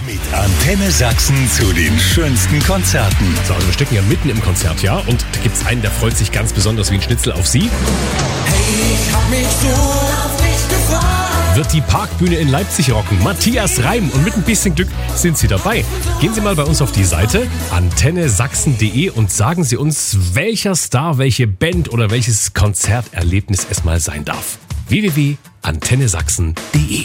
Mit Antenne Sachsen zu den schönsten Konzerten. So, also wir stecken ja mitten im Konzert, ja? Und da gibt's einen, der freut sich ganz besonders wie ein Schnitzel auf Sie. Hey, ich hab mich so auf dich gefreut. Wird die Parkbühne in Leipzig rocken. Matthias Reim, und mit ein bisschen Glück sind Sie dabei. Gehen Sie mal bei uns auf die Seite antennesachsen.de und sagen Sie uns, welcher Star, welche Band oder welches Konzerterlebnis es mal sein darf. www.antennesachsen.de